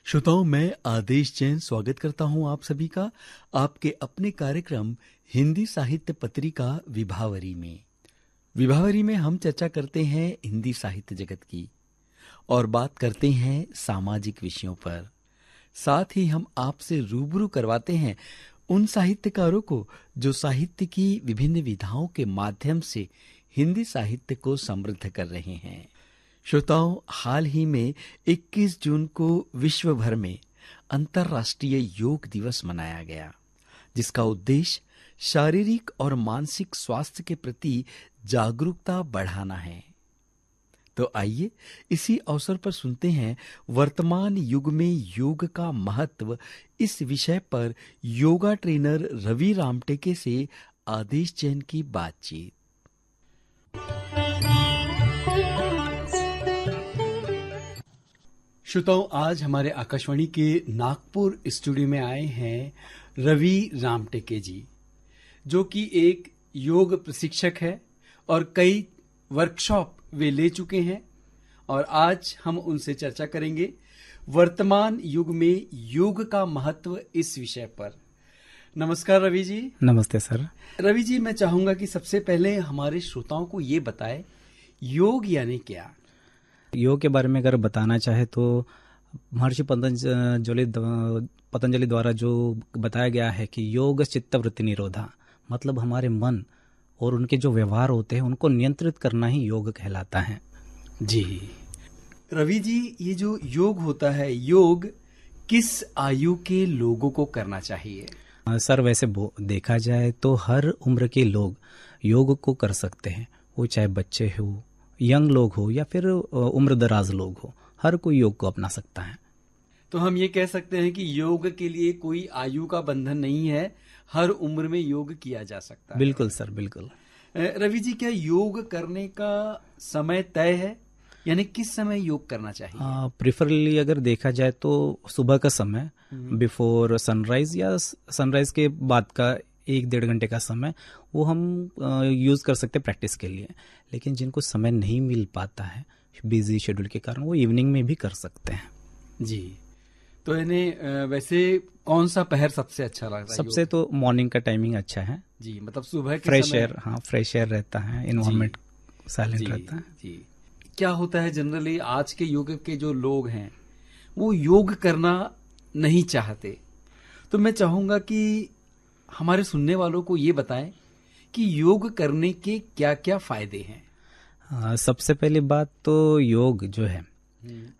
श्रोताओं, मैं आदेश जैन स्वागत करता हूं आप सभी का आपके अपने कार्यक्रम हिंदी साहित्य पत्रिका विभावरी में हम चर्चा करते हैं हिंदी साहित्य जगत की और बात करते हैं सामाजिक विषयों पर। साथ ही हम आपसे रूबरू करवाते हैं उन साहित्यकारों को जो साहित्य की विभिन्न विधाओं के माध्यम से हिंदी साहित्य को समृद्ध कर रहे हैं। श्रोताओं, हाल ही में 21 जून को विश्व भर में अंतर्राष्ट्रीय योग दिवस मनाया गया, जिसका उद्देश्य शारीरिक और मानसिक स्वास्थ्य के प्रति जागरूकता बढ़ाना है। तो आइए इसी अवसर पर सुनते हैं वर्तमान युग में योग का महत्व इस विषय पर योगा ट्रेनर रवि रामटेके से आदेश जैन की बातचीत। श्रोताओं, आज हमारे आकाशवाणी के नागपुर स्टूडियो में आए हैं रवि रामटेके जी, जो कि एक योग प्रशिक्षक है और कई वर्कशॉप वे ले चुके हैं। और आज हम उनसे चर्चा करेंगे वर्तमान युग में योग का महत्व इस विषय पर। नमस्कार रवि जी। नमस्ते सर। रवि जी, मैं चाहूंगा कि सबसे पहले हमारे श्रोताओं को ये बताएं योग यानी क्या। योग के बारे में अगर बताना चाहे तो महर्षि पतंजलि द्वारा जो बताया गया है कि योग चित्त वृत्ति निरोधा, मतलब हमारे मन और उनके जो व्यवहार होते हैं उनको नियंत्रित करना ही योग कहलाता है। जी रवि जी, ये जो योग होता है, योग किस आयु के लोगों को करना चाहिए? सर, वैसे देखा जाए तो हर उम्र के लोग योग को कर सकते हैं, वो चाहे बच्चे हो, यंग लोग हो या फिर उम्र दराज लोग हो, हर कोई योग को अपना सकता है। तो हम ये कह सकते हैं कि योग के लिए कोई आयु का बंधन नहीं है, हर उम्र में योग किया जा सकता है। बिल्कुल सर, बिल्कुल। रवि जी, क्या योग करने का समय तय है, यानी किस समय योग करना चाहिए? प्रेफरली अगर देखा जाए तो सुबह का समय, बिफोर सनराइज या सनराइज के बाद का 1-1.5 घंटे का समय वो हम यूज कर सकते हैं प्रैक्टिस के लिए। लेकिन जिनको समय नहीं मिल पाता है बिजी शेड्यूल के कारण, वो इवनिंग में भी कर सकते हैं। जी, तो इन्हें वैसे कौन सा पहर सबसे अच्छा लगता है? सबसे तो मॉर्निंग का टाइमिंग अच्छा है जी, मतलब सुबह के फ्रेश एयर। हाँ, फ्रेश एयर रहता है, एनवायरनमेंट साइलेंट रहता है। जी, क्या होता है जनरली आज के युग के जो लोग हैं वो योग करना नहीं चाहते, तो मैं चाहूंगा कि हमारे सुनने वालों को ये बताएं कि योग करने के क्या क्या फायदे हैं। सबसे पहली बात तो योग जो है